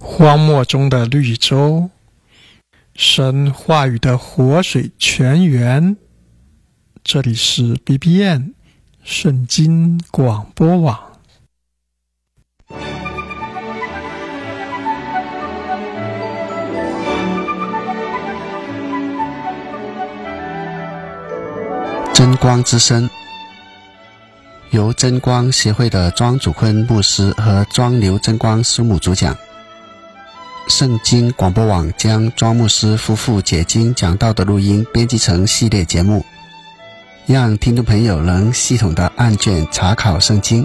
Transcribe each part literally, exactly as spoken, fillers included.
荒漠中的绿洲，神话语的活水泉源。这里是 B B N 圣经广播网。 真光之声，由真光协会的庄祖坤牧师和庄刘真光师母主讲。圣经广播网将庄牧师夫妇解经讲道的录音编辑成系列节目，让听众朋友能系统的按卷查考圣经。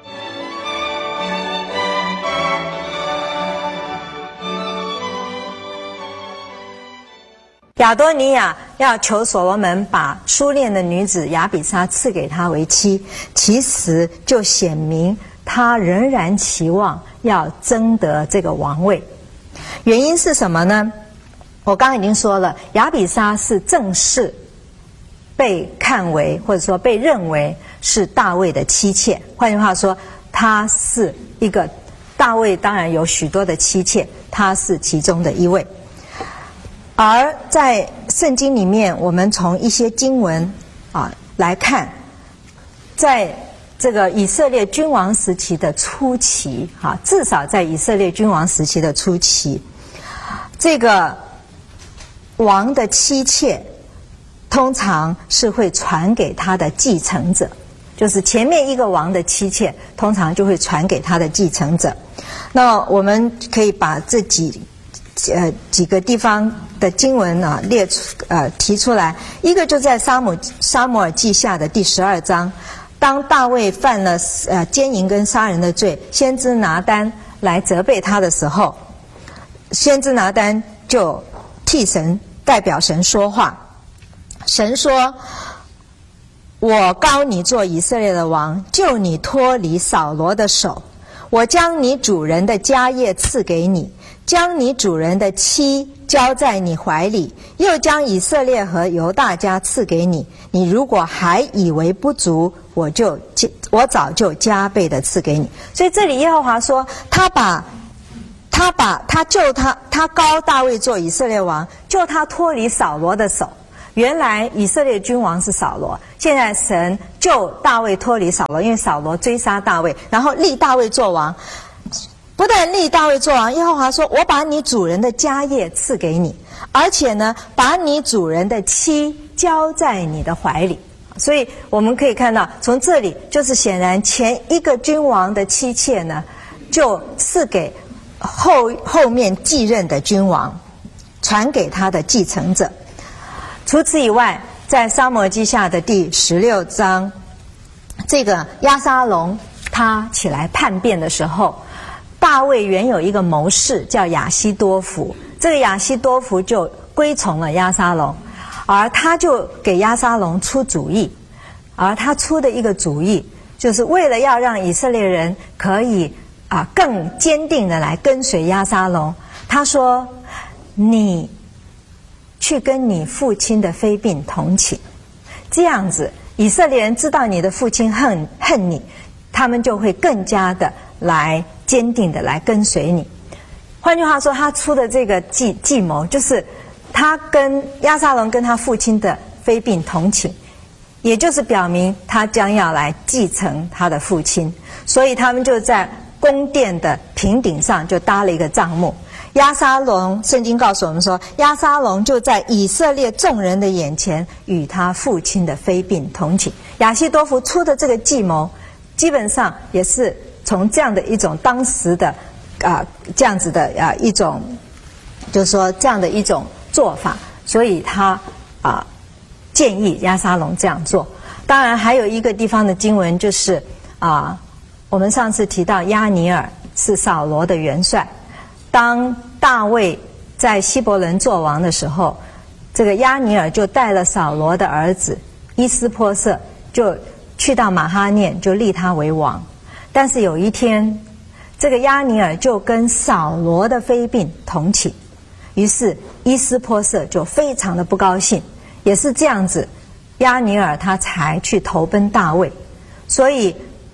亚多尼亚要求所罗门把苏念的女子亚比莎赐给他为妻，其实就显明他仍然期望要争得这个王位。原因是什么呢？我刚刚已经说了，亚比莎是正式被看为或者说被认为是大卫的妻妾，换句话说，她是一个大卫当然有许多的妻妾，她是其中的一位。而在圣经里面，我们从一些经文啊来看，在这个以色列君王时期的初期，哈，至少在以色列君王时期的初期，这个王的妻妾通常是会传给他的继承者，就是前面一个王的妻妾，通常就会传给他的继承者。那我们可以把这几呃几个地方的经文啊列出呃提出来，一个就在撒母撒母耳记下的第十二章，当大卫犯了呃奸淫跟杀人的罪，先知拿单来责备他的时候，先知拿单就替神代表神说话。神说：“我膏你做以色列的王，救你脱离扫罗的手。我将你主人的家业赐给你，将你主人的妻交在你怀里，又将以色列和犹大家赐给你。你如果还以为不足，我就我早就加倍的赐给你。”所以这里耶和华说，他把他把他救他，他膏大卫做以色列王，救他脱离扫罗的手。原来以色列君王是扫罗，现在神救大卫脱离扫罗，因为扫罗追杀大卫，然后立大卫做王。不但立大卫做王，耶和华说：“我把你主人的家业赐给你，而且呢，把你主人的妻交在你的怀里。”所以我们可以看到，从这里就是显然前一个君王的妻妾呢，就赐给后后面继任的君王，传给他的继承者。除此以外，在撒母耳记下的第十六章，这个押沙龙他起来叛变的时候，大卫原有一个谋士叫亚希多弗，这个亚希多弗就归从了押沙龙，而他就给押沙龙出主意，而他出的一个主意，就是为了要让以色列人可以啊更坚定的来跟随押沙龙，他说：“你去跟你父亲的妃嫔同寝，这样子以色列人知道你的父亲恨恨你，他们就会更加的来坚定的来跟随你。”换句话说，他出的这个计计谋，就是他跟押沙龙跟他父亲的妃嫔同寝，也就是表明他将要来继承他的父亲，所以他们就在宫殿的平顶上就搭了一个帐幕。押沙龙，圣经告诉我们说，押沙龙就在以色列众人的眼前与他父亲的妃嫔同寝。亚希多弗出的这个计谋，基本上也是从这样的一种当时的啊、呃、这样子的啊、呃、一种，就是说这样的一种做法，所以他啊、呃、建议押沙龙这样做。当然还有一个地方的经文就是啊、呃，我们上次提到押尼尔是扫罗的元帅。当大卫在希伯伦做王的时候，这个押尼尔就带了扫罗的儿子伊斯波瑟，就去到马哈念，就立他为王。但是有一天，这个押尼尔就跟扫罗的妃嫔同寝，于是伊斯波瑟就非常的不高兴。也是这样子，押尼尔他才去投奔大卫。所以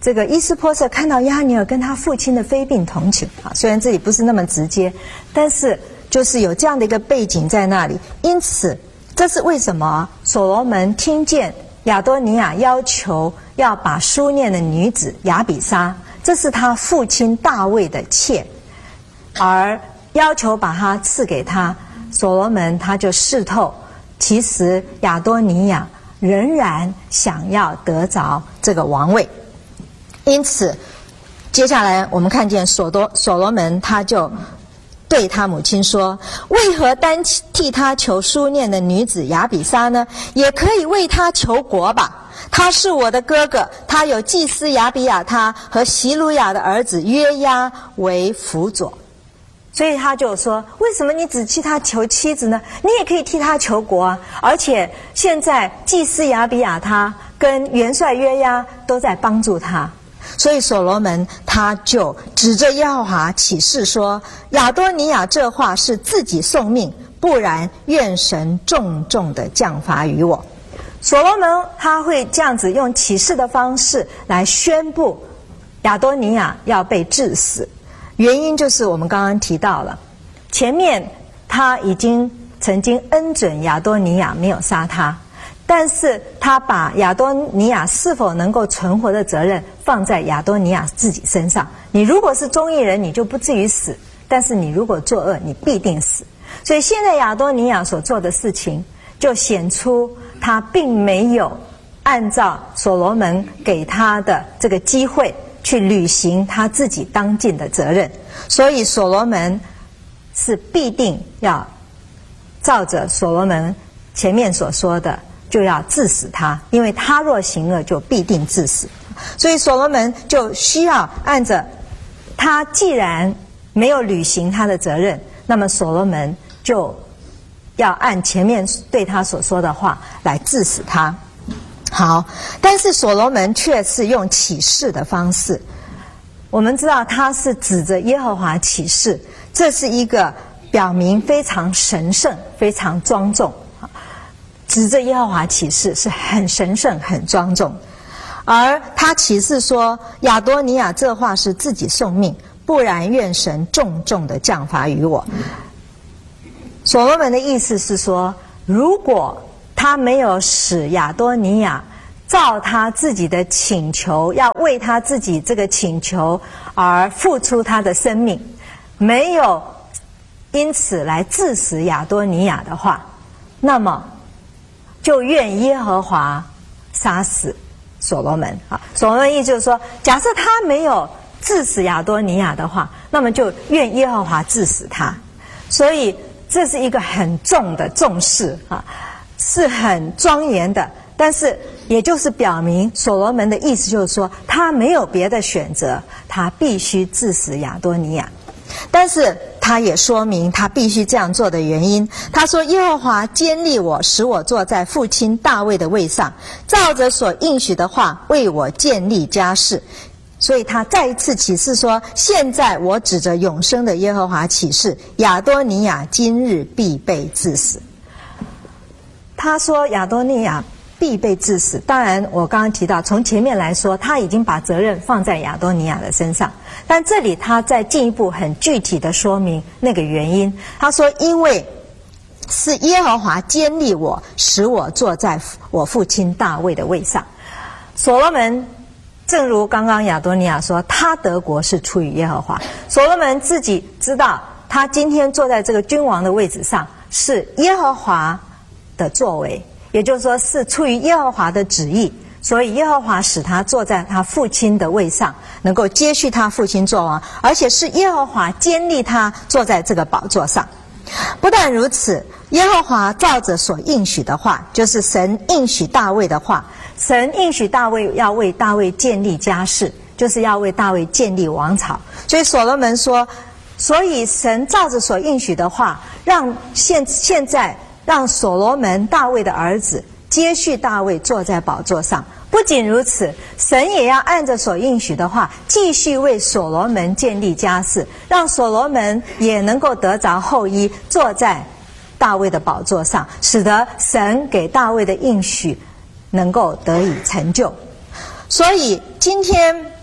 这个伊斯波瑟看到亚尼尔跟他父亲的非病同情啊，虽然这里不是那么直接，但是就是有这样的一个背景在那里。因此，这是为什么所罗门听见亚多尼亚要求要把书念的女子亚比莎，这是他父亲大卫的妾，而要求把她赐给他，所罗门他就视透，其实亚多尼亚仍然想要得着这个王位。因此接下来我们看见所多所罗门他就对他母亲说，为何单替他求书念的女子亚比莎呢？也可以为他求国吧，他是我的哥哥，他有祭司亚比亚他和席鲁雅的儿子约押为辅佐。所以他就说，为什么你只替他求妻子呢？你也可以替他求国啊！而且现在祭司亚比亚他跟元帅约押都在帮助他。所以所罗门他就指着耶和华起誓说，亚多尼亚这话是自己送命，不然愿神重重的降罚于我。所罗门他会这样子用起誓的方式来宣布亚多尼亚要被治死，原因就是我们刚刚提到了，前面他已经曾经恩准亚多尼亚没有杀他，但是他把亚多尼亚是否能够存活的责任放在亚多尼亚自己身上。你如果是忠义人，你就不至于死，但是你如果作恶，你必定死。所以现在亚多尼亚所做的事情就显出他并没有按照所罗门给他的这个机会去履行他自己当尽的责任，所以所罗门是必定要照着所罗门前面所说的，就要治死他，因为他若行恶，就必定治死。所以所罗门就需要按着他既然没有履行他的责任，那么所罗门就要按前面对他所说的话来治死他。好，但是所罗门却是用起誓的方式。我们知道他是指着耶和华起誓，这是一个表明非常神圣、非常庄重。指着耶和华起誓是很神圣、很庄重。而他起誓说，亚多尼亚这话是自己送命，不然愿神重重的降罚于我。所罗门的意思是说，如果他没有使亚多尼亚照他自己的请求，要为他自己这个请求而付出他的生命，没有因此来致死亚多尼亚的话，那么就愿耶和华杀死所罗门啊。所罗门意思就是说，假设他没有致死亚多尼亚的话，那么就愿耶和华致死他。所以这是一个很重的重视啊，是很庄严的，但是也就是表明所罗门的意思就是说，他没有别的选择，他必须致死亚多尼亚。但是他也说明他必须这样做的原因。他说，耶和华坚立我，使我坐在父亲大卫的位上，照着所应许的话为我建立家室。所以他再一次起誓说，现在我指着永生的耶和华起誓，亚多尼亚今日必被治死。他说亚多尼亚必被治死，当然我刚刚提到，从前面来说他已经把责任放在亚多尼亚的身上，但这里他再进一步很具体的说明那个原因。他说，因为是耶和华坚立我，使我坐在我父亲大卫的位上。所罗门正如刚刚亚多尼亚说，他得国是出于耶和华。所罗门自己知道，他今天坐在这个君王的位置上是耶和华的作为，也就是说是出于耶和华的旨意，所以耶和华使他坐在他父亲的位上，能够接续他父亲做王，而且是耶和华坚立他坐在这个宝座上。不但如此，耶和华照着所应许的话，就是神应许大卫的话，神应许大卫要为大卫建立家室，就是要为大卫建立王朝。所以所罗门说，所以神照着所应许的话，让现现在让所罗门大卫的儿子接续大卫坐在宝座上。不仅如此，神也要按着所应许的话，继续为所罗门建立家室，让所罗门也能够得着后裔，坐在大卫的宝座上，使得神给大卫的应许能够得以成就。所以今天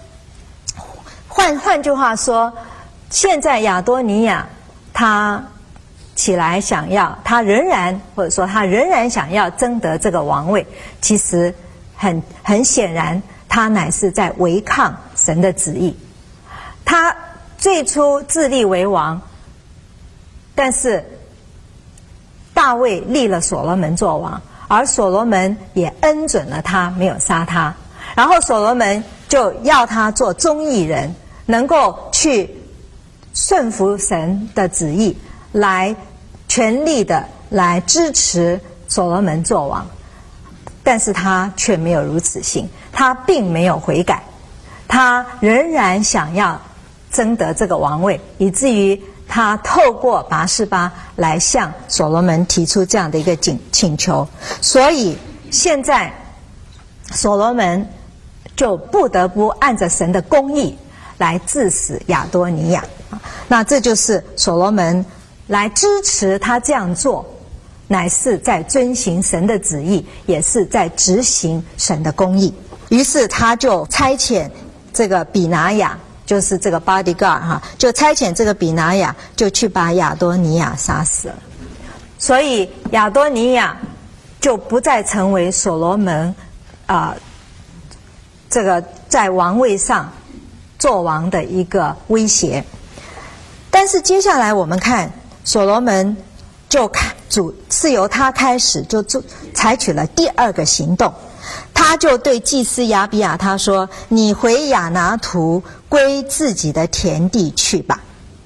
换换句话说，现在亚多尼亚他起来想要，他仍然或者说他仍然想要争得这个王位，其实很很显然，他乃是在违抗神的旨意。他最初自立为王，但是大卫立了所罗门做王，而所罗门也恩准了他，没有杀他。然后所罗门就要他做忠义人，能够去顺服神的旨意，来全力的来支持所罗门做王。但是他却没有如此行，他并没有悔改，他仍然想要争得这个王位，以至于他透过拔示巴来向所罗门提出这样的一个请请求。所以现在所罗门就不得不按着神的公义来治死亚多尼亚。那这就是所罗门来支持他这样做，乃是在遵行神的旨意，也是在执行神的公义。于是他就差遣这个比拿雅，就是这个 bodyguard 哈，就差遣这个比拿雅，就去把亚多尼亚杀死了。所以亚多尼亚就不再成为所罗门啊、呃、这个在王位上做王的一个威胁。但是接下来我们看所罗门就开主是由他开始就做采取了第二个行动，他就对祭司亚比亚他说：“你回亚拿图归自己的田地去吧。”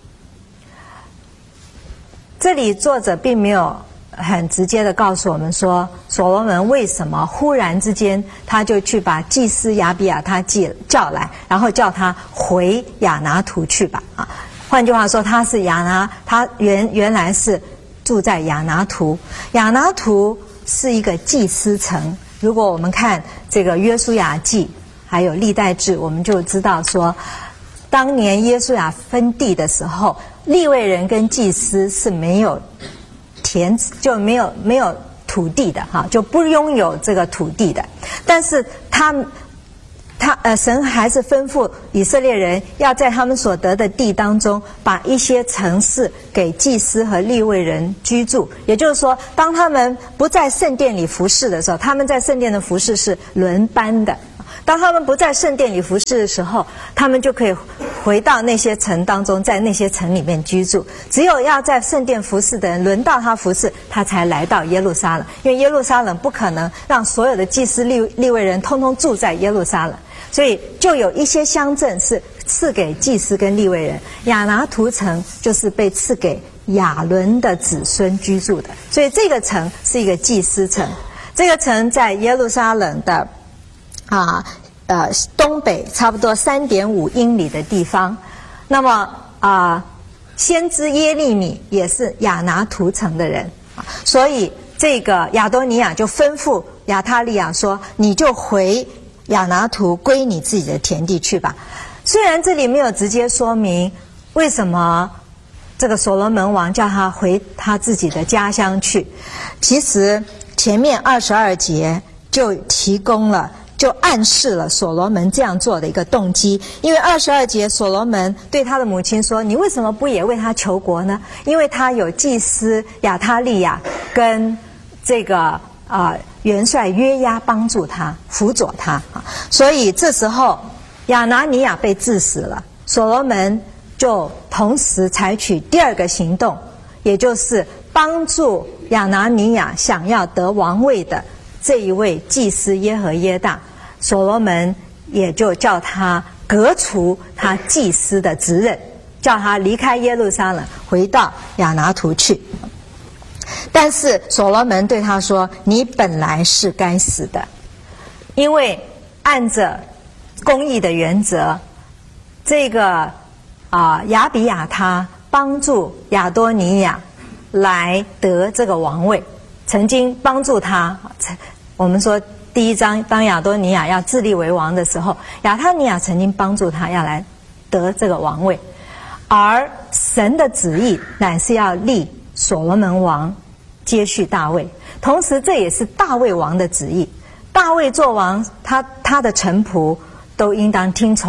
这里作者并没有很直接的告诉我们说，所罗门为什么忽然之间他就去把祭司亚比亚他叫来，然后叫他回亚拿图去吧啊。换句话说，他是亚拿，他原原来是住在亚拿图。亚拿图是一个祭司城。如果我们看这个约书亚记还有历代志，我们就知道说，当年约书亚分地的时候，利未人跟祭司是没有田，就没有没有土地的哈，就不拥有这个土地的。但是他他呃，神还是吩咐以色列人要在他们所得的地当中，把一些城市给祭司和利未人居住。也就是说，当他们不在圣殿里服侍的时候，他们在圣殿的服侍是轮班的。当他们不在圣殿里服侍的时候，他们就可以回到那些城当中，在那些城里面居住。只有要在圣殿服侍的人轮到他服侍，他才来到耶路撒冷。因为耶路撒冷不可能让所有的祭司利利未人通通住在耶路撒冷，所以就有一些乡镇是赐给祭司跟利未人。亚拿图城就是被赐给亚伦的子孙居住的，所以这个城是一个祭司城。这个城在耶路撒冷的啊呃东北差不多三点五英里的地方。那么啊、呃，先知耶利米也是亚拿图城的人，所以这个亚多尼亚就吩咐亚他利亚说：“你就回亚拿图归你自己的田地去吧。”虽然这里没有直接说明为什么这个所罗门王叫他回他自己的家乡去，其实前面二十二节就提供了，就暗示了所罗门这样做的一个动机。因为二十二节所罗门对他的母亲说：“你为什么不也为他求国呢？因为他有祭司亚他利亚跟这个啊、呃、元帅约押帮助他辅佐他啊，所以这时候亚拿尼亚被治死了，所罗门就同时采取第二个行动，也就是帮助亚拿尼亚想要得王位的这一位祭司耶和耶大。所罗门也就叫他革除他祭司的职任，叫他离开耶路撒冷，回到亚拿图去。但是所罗门对他说：“你本来是该死的，因为按着公义的原则，这个啊、呃、亚比亚他帮助亚多尼亚来得这个王位，曾经帮助他。我们说第一章当亚多尼亚要自立为王的时候，亚他尼亚曾经帮助他要来得这个王位，而神的旨意乃是要立所罗门王接续大卫，同时这也是大卫王的旨意。大卫做王，他他的臣仆都应当听从，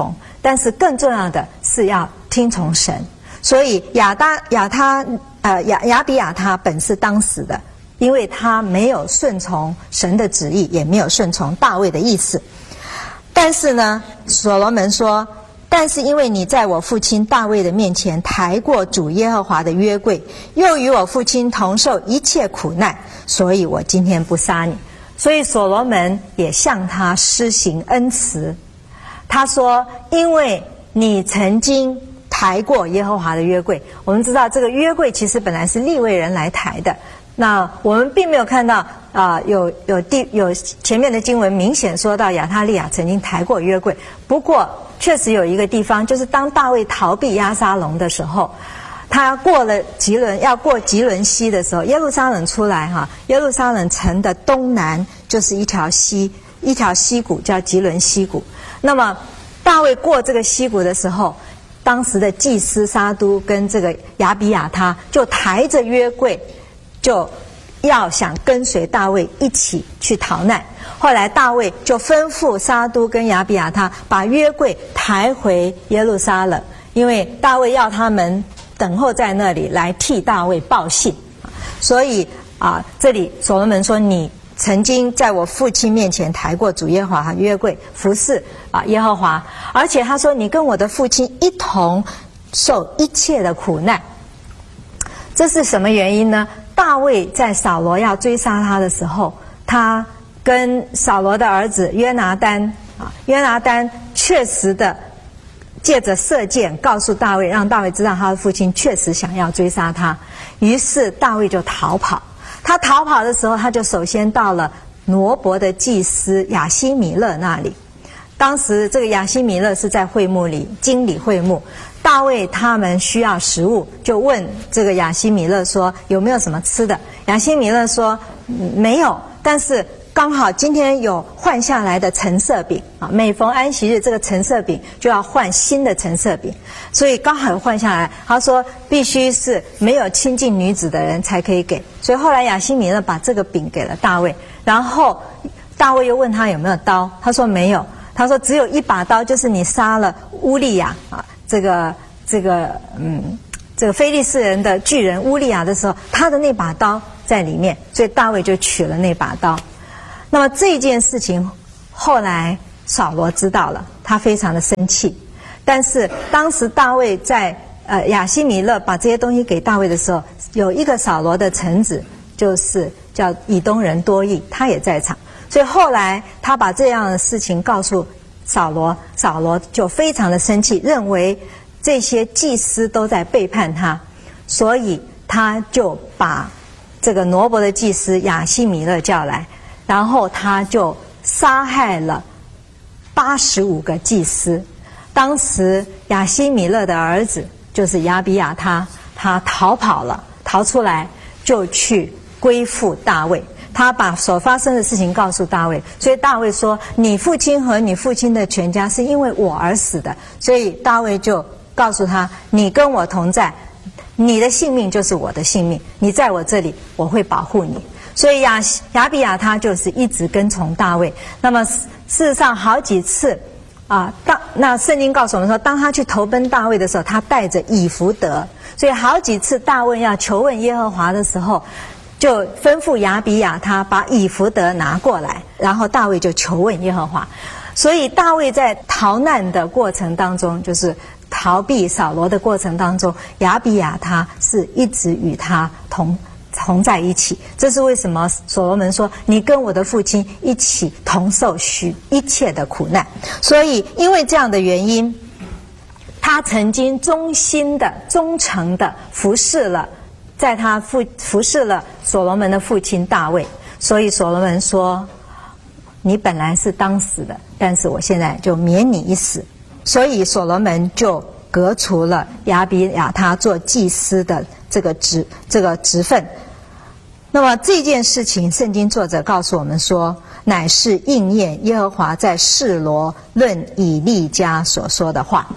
但是更重要的是要听从神。所以亚当亚他呃亚亚比亚他本是当死的，因为他没有顺从神的旨意，也没有顺从大卫的意思。但是呢，所罗门说，但是因为你在我父亲大卫的面前抬过主耶和华的约柜，又与我父亲同受一切苦难，所以我今天不杀你。所以所罗门也向他施行恩慈。他说，因为你曾经抬过耶和华的约柜，我们知道这个约柜其实本来是利未人来抬的，那我们并没有看到啊、呃、有有地有前面的经文明显说到亚他利亚曾经抬过约柜。不过确实有一个地方，就是当大卫逃避押沙龙的时候，他过了吉伦要过吉伦溪的时候，耶路撒冷出来哈，耶路撒冷城的东南就是一条溪，一条溪谷叫吉伦溪谷。那么大卫过这个溪谷的时候，当时的祭司撒督跟这个亚比亚他就抬着约柜，就要想跟随大卫一起去逃难。后来大卫就吩咐撒督跟亚比亚他把约柜抬回耶路撒冷，因为大卫要他们等候在那里来替大卫报信。所以啊，这里所罗门说，你曾经在我父亲面前抬过主耶和华约柜，服侍啊耶和华，而且他说你跟我的父亲一同受一切的苦难。这是什么原因呢？大卫在扫罗要追杀他的时候，他跟扫罗的儿子约拿单啊，约拿单确实的借着射箭告诉大卫，让大卫知道他的父亲确实想要追杀他。于是大卫就逃跑。他逃跑的时候，他就首先到了挪伯的祭司亚希米勒那里。当时这个亚希米勒是在会幕里经理会幕，大卫他们需要食物，就问这个亚希米勒说有没有什么吃的。亚希米勒说、嗯、没有，但是刚好今天有换下来的陈设饼啊，每逢安息日这个陈设饼就要换新的陈设饼，所以刚好有换下来。他说必须是没有亲近女子的人才可以给，所以后来亚希米勒把这个饼给了大卫。然后大卫又问他有没有刀，他说没有，他说只有一把刀，就是你杀了乌利亚啊，这个这个嗯这个非利士人的巨人乌利亚的时候，他的那把刀在里面，所以大卫就取了那把刀。那么这件事情后来扫罗知道了，他非常的生气。但是当时大卫在呃亚希米勒把这些东西给大卫的时候，有一个扫罗的臣子，就是叫以东人多益，他也在场。所以后来他把这样的事情告诉扫罗，扫罗就非常的生气，认为这些祭司都在背叛他，所以他就把这个挪伯的祭司亚希米勒叫来，然后他就杀害了八十五个祭司。当时亚希米勒的儿子就是亚比亚他，他逃跑了，逃出来就去归附大卫。他把所发生的事情告诉大卫，所以大卫说你父亲和你父亲的全家是因为我而死的，所以大卫就告诉他，你跟我同在，你的性命就是我的性命，你在我这里我会保护你。所以亚亚比亚他就是一直跟从大卫。那么事实上好几次啊，当那圣经告诉我们说，当他去投奔大卫的时候，他带着以弗得，所以好几次大卫要求问耶和华的时候，就吩咐亚比亚他把以弗得拿过来，然后大卫就求问耶和华。所以大卫在逃难的过程当中，就是逃避扫罗的过程当中，亚比亚他是一直与他同同在一起。这是为什么所罗门说你跟我的父亲一起同受许一切的苦难。所以因为这样的原因，他曾经忠心的忠诚的服侍了在他服服侍了所罗门的父亲大卫。所以所罗门说你本来是当死的，但是我现在就免你一死。所以所罗门就革除了亚比亚他做祭司的这个职这个职分。那么这件事情圣经作者告诉我们说，乃是应验耶和华在示罗论以利家所说的话。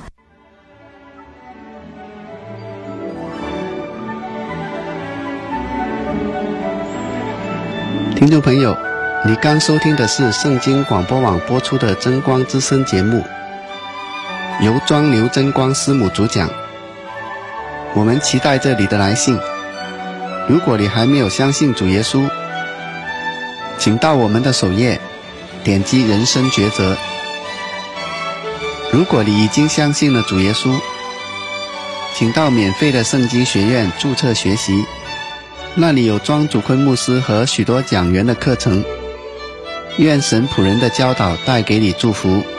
听众朋友，你刚收听的是圣经广播网播出的真光之声节目。 由庄刘真光师母主讲。我们期待着你的来信。如果你还没有相信主耶稣，请到我们的首页点击人生抉择。如果你已经相信了主耶稣，请到免费的圣经学院注册学习，那里有庄主坤牧师和许多讲员的课程。愿神仆人的教导带给你祝福。